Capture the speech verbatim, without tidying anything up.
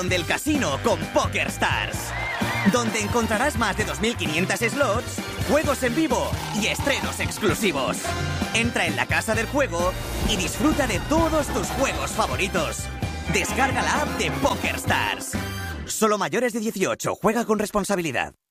del casino con PokerStars, donde encontrarás más de dos mil quinientos slots, juegos en vivo y estrenos exclusivos. Entra en la casa del juego y disfruta de todos tus juegos favoritos. Descarga la app de PokerStars. Solo mayores de dieciocho. Juega con responsabilidad.